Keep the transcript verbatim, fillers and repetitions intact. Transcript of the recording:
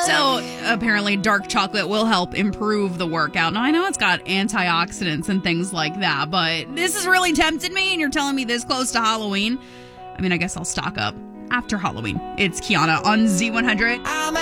So apparently dark chocolate will help improve the workout. Now, I know it's got antioxidants and things like that, but this has really tempted me, and you're telling me this close to Halloween. I mean, I guess I'll stock up after Halloween. It's Kiana on Z one hundred. I'm